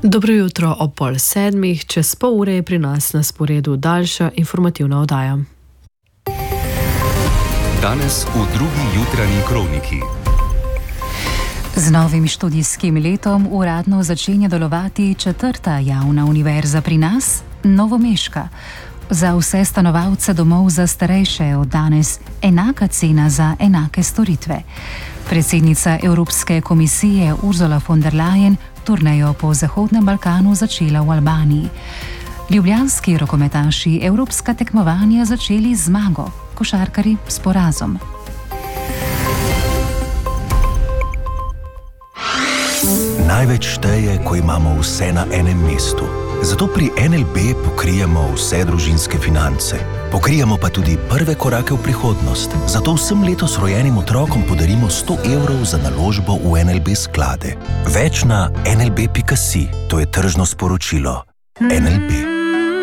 Dobro jutro ob 6:30, čez pol ure je pri nas na sporedu daljša informativna oddaja. Danes v drugi jutranji kroniki. Z novim študijskim letom uradno začenja delovati 4. javna univerza pri nas, novomeška. Za vse stanovalce domov za starejše od danes enaka cena za enake storitve. Predsednica Evropske komisije Ursula von der Leyen turnejo po Zahodnem Balkanu začela v Albaniji. Ljubljanski rokometaši evropska tekmovanja začeli z zmago, košarkarji s porazom. Največ šteje, ko imamo vse na enem mestu. Zato pri NLB pokrijemo vse družinske finance. Pokrijemo pa tudi prve korake v prihodnost. Zato vsem letos rojenim otrokom podarimo 100 evrov za naložbo v NLB sklade. Več na nlb.si, to je tržno sporočilo. NLB.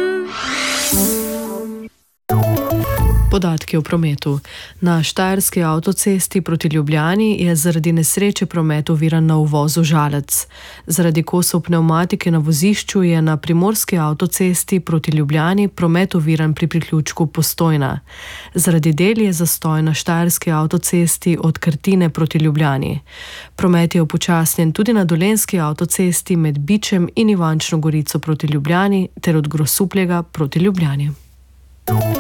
Podatki o prometu. Na štajerski avtocesti proti Ljubljani je zaradi nesreče promet oviran na uvozu Žalec. Zaradi kosov pnevmatike na vozišču je na primorski avtocesti proti Ljubljani promet oviran pri priključku Postojna. Zaradi del je zastoj na štajerski avtocesti od Krtine proti Ljubljani. Promet je upočasnjen tudi na dolenjski avtocesti med Bičem in Ivančno Gorico proti Ljubljani ter od Grosuplja proti Ljubljani.